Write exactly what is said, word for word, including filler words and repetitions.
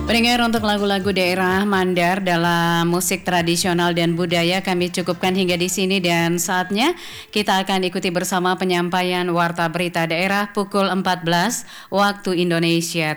Pendengar, untuk lagu-lagu daerah Mandar dalam musik tradisional dan budaya kami cukupkan hingga di sini, dan saatnya kita akan ikuti bersama penyampaian Warta Berita Daerah pukul empat belas waktu Indonesia